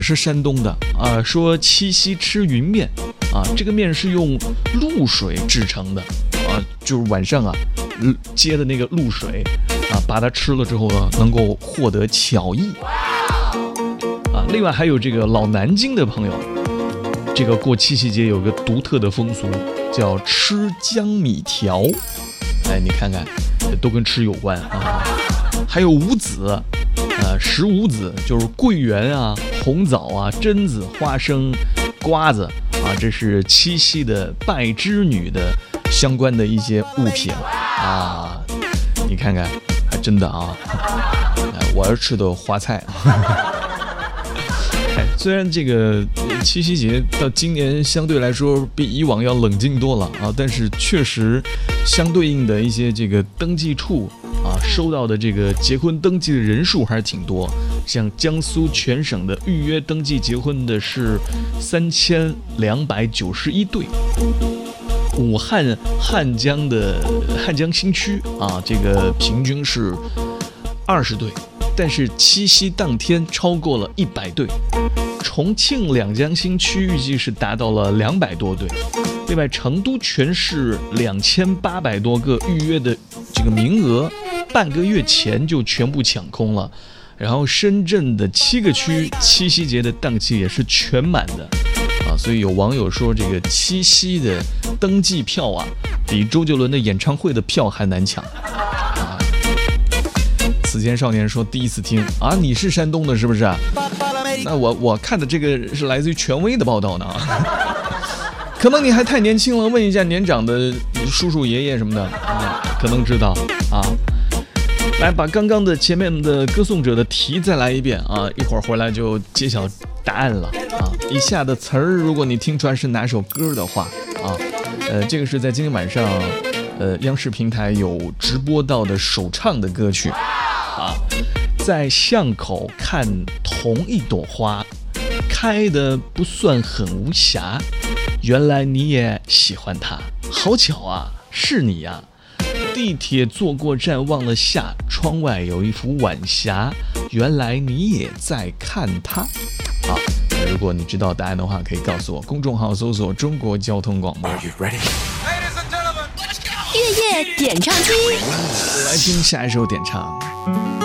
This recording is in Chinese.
是山东的啊，说七夕吃云面啊，这个面是用露水制成的啊，就是晚上啊接的那个露水啊，把它吃了之后呢，能够获得巧艺啊。另外还有这个老南京的朋友，这个过七夕节有个独特的风俗，叫吃江米条。哎，你看看，都跟吃有关啊。还有五子。十五子就是桂圆啊、红枣啊、榛子、花生、瓜子啊，这是七夕的拜织女的相关的一些物品啊。你看看，还真的啊，我要吃的花菜。虽然这个七夕节到今年相对来说比以往要冷静多了啊，但是确实相对应的一些这个登记处啊，收到的这个结婚登记的人数还是挺多。像江苏全省的预约登记结婚的是3291对。武汉汉江新区啊，这个平均是20对，但是七夕当天超过了100对。重庆两江新区预计是达到了200多对。另外，成都全市2800多个预约的这个名额，半个月前就全部抢空了。然后深圳的7个区七夕节的档期也是全满的啊，所以有网友说这个七夕的登记票啊，比周杰伦的演唱会的票还难抢啊。此前少年说第一次听啊，你是山东的是不是啊？那我看的这个是来自于权威的报道呢。可能你还太年轻了，问一下年长的叔叔爷爷什么的，可能知道啊。来，把刚刚的前面的歌颂者的题再来一遍啊！一会儿回来就揭晓答案了啊！以下的词儿，如果你听出来是哪首歌的话啊，这个是在今天晚上央视平台有直播到的首唱的歌曲啊。在巷口看同一朵花，开得不算很无瑕，原来你也喜欢它，好巧啊，是你呀！地铁坐过站忘了下，窗外有一幅晚霞，原来你也在看它。好，如果你知道答案的话，可以告诉我，公众号搜索中国交通广播。 月月点唱机， 来听下一首点唱。